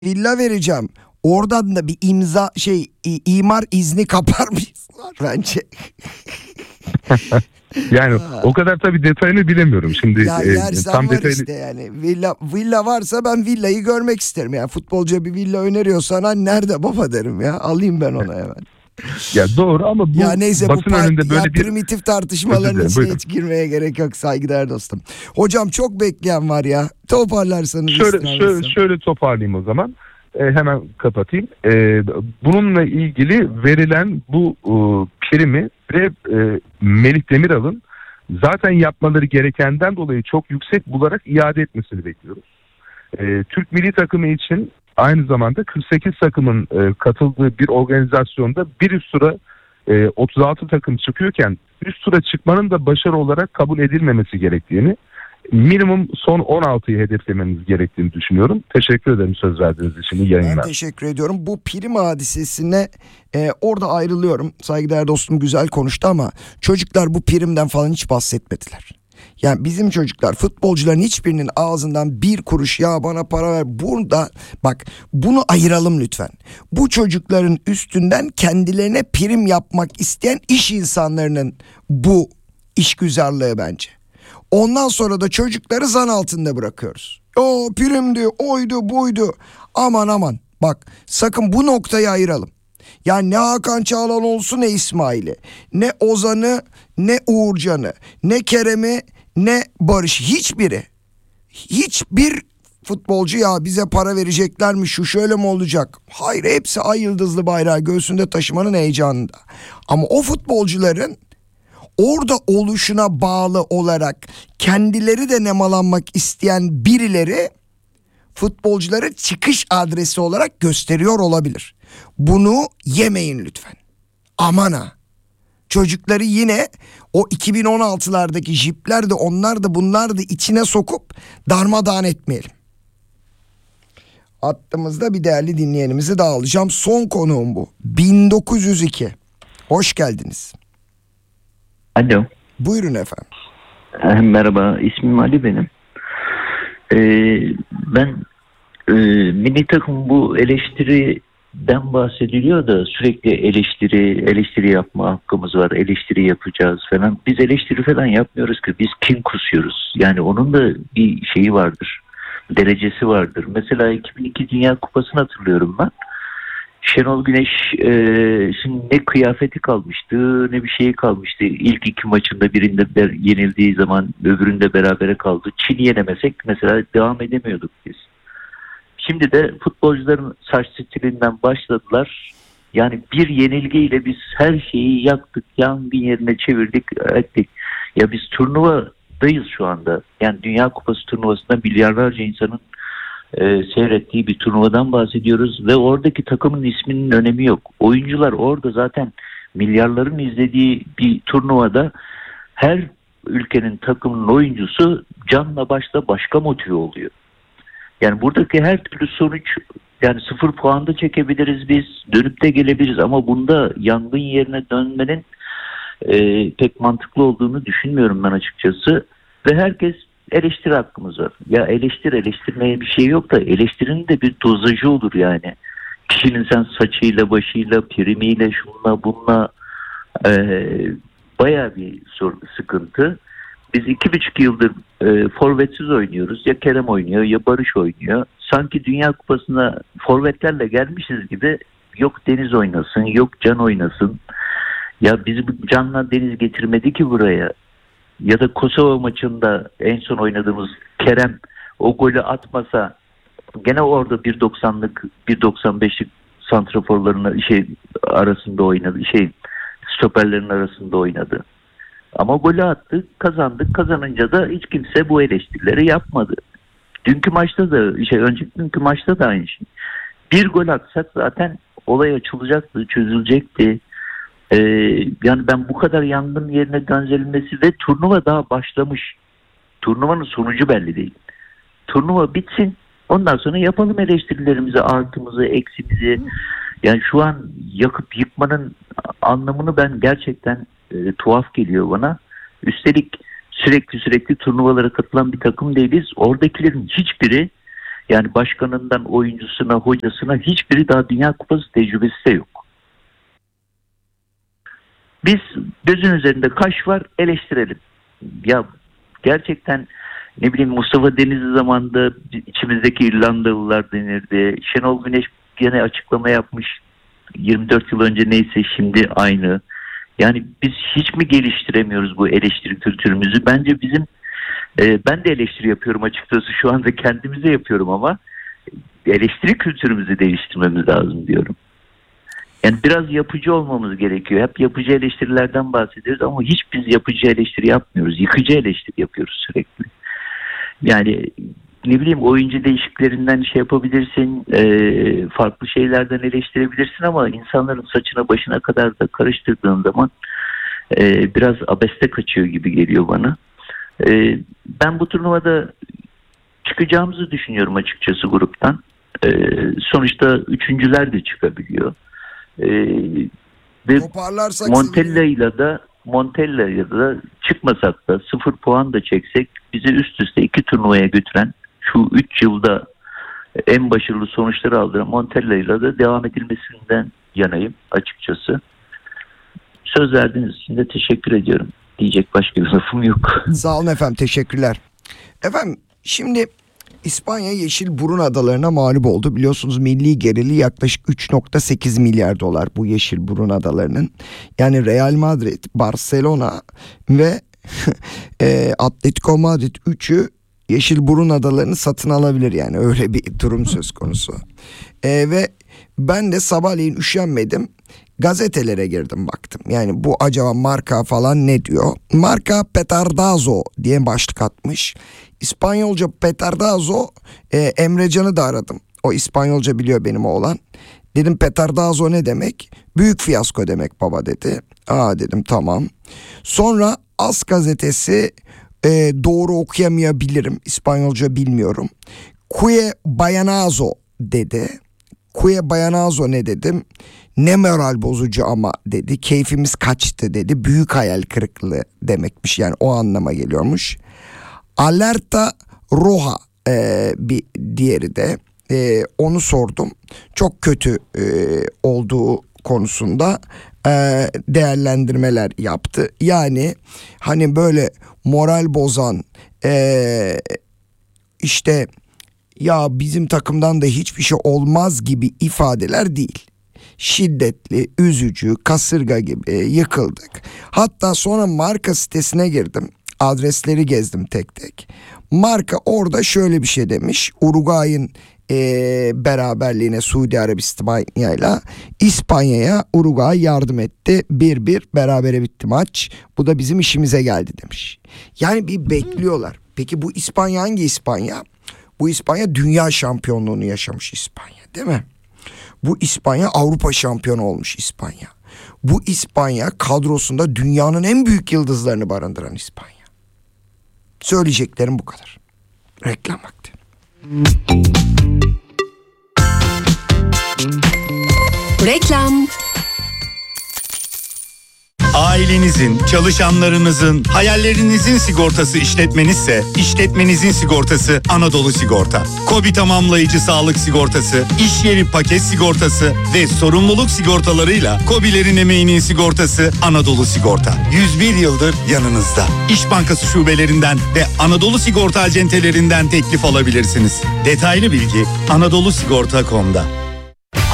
villa vereceğim. Oradan da bir imar izni kapar mıyız bence? Yani o kadar tabii detayını bilemiyorum. Şimdi Ya yersen tam var detaylı işte yani. Villa varsa ben villayı görmek isterim. Yani futbolcuya bir villa öneriyor sana, nerede baba derim ya. Alayım ben onu hemen. ya doğru ama Ya bu neyse, basın önünde böyle bir primitif özür tartışmaların dilerim, içine buyurun. hiç girmeye gerek yok saygıdeğer dostum. Hocam çok bekleyen var ya. Toparlarsanız ısrar etsem. Şöyle toparlayayım o zaman. Hemen kapatayım. Bununla ilgili verilen bu primi ve Melih Demiral'ın zaten yapmaları gerekenden dolayı çok yüksek bularak iade etmesini bekliyoruz. Türk milli takımı için aynı zamanda 48 takımın katıldığı bir organizasyonda bir üst tura 36 takım çıkıyorken üst tura çıkmanın da başarı olarak kabul edilmemesi gerektiğini, minimum son 16'yı hedeflememiz gerektiğini düşünüyorum. Teşekkür ederim söz verdiğiniz için. İyi yayınlar. Ben teşekkür ediyorum. Bu prim hadisesine orada ayrılıyorum. Saygıdeğer dostum güzel konuştu ama çocuklar bu primden falan hiç bahsetmediler. Yani bizim çocuklar, futbolcuların hiçbirinin ağzından bir kuruş ya bana para ver. Burada bak, bunu ayıralım lütfen. Bu çocukların üstünden kendilerine prim yapmak isteyen iş insanlarının bu işgüzarlığı bence. Ondan sonra da çocukları zan altında bırakıyoruz. O primdi, oydu, buydu. Aman aman. Bak sakın bu noktayı ayıralım. Yani ne Hakan Çağlan olsun, ne İsmail'i, ne Ozan'ı, ne Uğurcan'ı, ne Kerem'i, ne Barış, hiçbir futbolcu ya bize para verecekler mi, şu şöyle mi olacak? Hayır, hepsi ay yıldızlı bayrağı göğsünde taşımanın heyecanında. Ama o futbolcuların orada oluşuna bağlı olarak kendileri de nemalanmak isteyen birileri futbolcuları çıkış adresi olarak gösteriyor olabilir. Bunu yemeyin lütfen. Aman ha. Çocukları yine o 2016'lardaki jipler de onlar da bunlar da içine sokup darmadağın etmeyelim. Hattımızda bir değerli dinleyenimizi daha alacağım. Son konuğum bu. 1902. Hoş geldiniz. Alo. Buyurun efendim. Merhaba, ismim Ali benim. Ben milli takım bu eleştiriden bahsediliyor da sürekli eleştiri yapma hakkımız var, eleştiri yapacağız falan. Biz eleştiri falan yapmıyoruz ki, biz kin kusuyoruz. Yani onun da bir şeyi vardır, derecesi vardır. Mesela 2002 Dünya Kupası'nı hatırlıyorum ben. Şenol Güneş şimdi ne kıyafeti kalmıştı ne bir şey kalmıştı. İlk iki maçında birinde yenildiği zaman öbüründe berabere kaldı. Çin'i yenemesek mesela devam edemiyorduk biz. Şimdi de futbolcuların saç stilinden başladılar. Yani bir yenilgiyle biz her şeyi yaktık, yangın yerine çevirdik, ettik. Ya biz turnuvadayız şu anda. Yani Dünya Kupası turnuvasında milyarlarca insanın seyrettiği bir turnuvadan bahsediyoruz ve oradaki takımın isminin önemi yok. Oyuncular orada zaten milyarların izlediği bir turnuvada her ülkenin takımının oyuncusu canla başla başka motive oluyor. Yani buradaki her türlü sonuç, yani 0 puan da çekebiliriz biz, dönüp de gelebiliriz ama bunda yangın yerine dönmenin pek mantıklı olduğunu düşünmüyorum ben açıkçası. Ve herkes eleştiri hakkımız var. Ya eleştirmeye bir şey yok da eleştirinin de bir dozajı olur yani. Kişinin sen saçıyla, başıyla, primiyle, şunla, bununla bayağı bir sıkıntı. Biz 2,5 yıldır forvetsiz oynuyoruz. Ya Kerem oynuyor ya Barış oynuyor. Sanki Dünya Kupası'na forvetlerle gelmişiz gibi, yok Deniz oynasın, yok Can oynasın. Ya bizi Can'la Deniz getirmedi ki buraya. Ya da Kosova maçında en son oynadığımız Kerem o golü atmasa gene orada 1.90'lık 1.95'lik santraforların arasında oynadı. Stoperlerin arasında oynadı. Ama golü attı, kazandık. Kazanınca da hiç kimse bu eleştirileri yapmadı. Önceki dünkü maçta da aynı şey. Bir gol atsak zaten olay açılacaktı, çözülecekti. Yani ben bu kadar yangın yerine gönderilmesi ve turnuva daha başlamış. Turnuvanın sonucu belli değil. Turnuva bitsin. Ondan sonra yapalım eleştirilerimizi, artımızı, eksimizi. Yani şu an yakıp yıkmanın anlamını ben gerçekten tuhaf geliyor bana. Üstelik sürekli turnuvalara katılan bir takım değiliz. Oradakilerin hiçbiri, Yani başkanından oyuncusuna, hocasına hiçbiri daha Dünya Kupası tecrübesi de yok. Biz gözün üzerinde kaş var, eleştirelim. Ya gerçekten ne bileyim, Mustafa Denizli zamanında içimizdeki İrlandalılar denirdi. Şenol Güneş gene açıklama yapmış. 24 yıl önce neyse şimdi aynı. Yani biz hiç mi geliştiremiyoruz bu eleştiri kültürümüzü? Bence bizim ben de eleştiri yapıyorum açıkçası, şu anda kendimize yapıyorum ama eleştiri kültürümüzü değiştirmemiz lazım diyorum. Yani biraz yapıcı olmamız gerekiyor. Hep yapıcı eleştirilerden bahsediyoruz ama hiç biz yapıcı eleştiri yapmıyoruz. Yıkıcı eleştiri yapıyoruz sürekli. Yani ne bileyim, oyuncu değişiklerinden şey yapabilirsin, farklı şeylerden eleştirebilirsin ama insanların saçına başına kadar da karıştırdığın zaman biraz abeste kaçıyor gibi geliyor bana. Ben bu turnuvada çıkacağımızı düşünüyorum açıkçası gruptan. Sonuçta üçüncüler de çıkabiliyor. Ve Toparlarsak Montella'yla da çıkmasak da 0 puan da çeksek bizi üst üste 2 turnuvaya götüren, şu 3 yılda en başarılı sonuçları aldıran Montella'yla da devam edilmesinden yanayım açıkçası. Söz verdiğiniz için de teşekkür ediyorum. Diyecek başka bir lafım yok. Sağ olun efendim, teşekkürler. Efendim şimdi İspanya Yeşilburun Adalarına mağlup oldu. Biliyorsunuz milli geliri yaklaşık 3.8 milyar dolar bu Yeşilburun Adalarının. Yani Real Madrid, Barcelona ve Atletico Madrid 3'ü Yeşilburun Adalarını satın alabilir, yani öyle bir durum söz konusu. Ve ben de sabahleyin üşenmedim, gazetelere girdim, baktım. Yani bu acaba Marca falan ne diyor? Marca petardazo diye başlık atmış. İspanyolca petardazo, Emrecan'ı da aradım. O İspanyolca biliyor benim oğlan. Dedim petardazo ne demek? Büyük fiyasko demek baba dedi. Aa dedim, tamam. Sonra As gazetesi, doğru okuyamayabilirim, İspanyolca bilmiyorum. Quie bayanazo dedi. Quie bayanazo ne dedim? Ne moral bozucu ama dedi. Keyfimiz kaçtı dedi. Büyük hayal kırıklığı demekmiş, yani o anlama geliyormuş. Alerta roja bir diğeri de, onu sordum. Çok kötü olduğu konusunda değerlendirmeler yaptı. Yani hani böyle moral bozan, işte ya bizim takımdan da hiçbir şey olmaz gibi ifadeler değil. Şiddetli, üzücü, kasırga gibi yıkıldık. Hatta sonra Marca sitesine girdim. Adresleri gezdim tek tek. Marca orada şöyle bir şey demiş. Uruguay'ın beraberliğine Suudi Arabistan'yla İspanya'ya Uruguay yardım etti. 1-1 berabere bitti maç. Bu da bizim işimize geldi demiş. Yani bir bekliyorlar. Peki bu İspanya hangi İspanya? Bu İspanya dünya şampiyonluğunu yaşamış İspanya, değil mi? Bu İspanya Avrupa şampiyonu olmuş İspanya. Bu İspanya kadrosunda dünyanın en büyük yıldızlarını barındıran İspanya. Söyleyeceklerim bu kadar. Reklam vakti. Reklam. Ailenizin, çalışanlarınızın, hayallerinizin sigortası işletmenizse, işletmenizin sigortası Anadolu Sigorta. KOBİ tamamlayıcı sağlık sigortası, iş yeri paket sigortası ve sorumluluk sigortalarıyla KOBİ'lerin emeğinin sigortası Anadolu Sigorta. 101 yıldır yanınızda. İş Bankası şubelerinden ve Anadolu Sigorta acentelerinden teklif alabilirsiniz. Detaylı bilgi anadolusigorta.com'da.